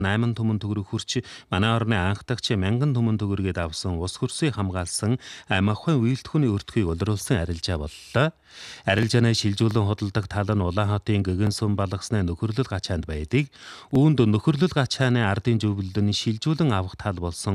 8 түмэн төгрөг хүрч манай орны анх дагч 1000 түмэн төгрөгийг авсан ус хөрсийг хамгаалсан амхайн үйлдвэхүүний өртгөийг улируулсан арилжаа боллоо. Арилжааны шилжүүлэн худалдаг тал нь Улаанхаатын гэгэн сум балгасны нөхөрлөл гачаанд байдаг. Үүнд нөхөрлөл гачааны ардын зөвлөлд нь шилжүүлэн авах тал болсон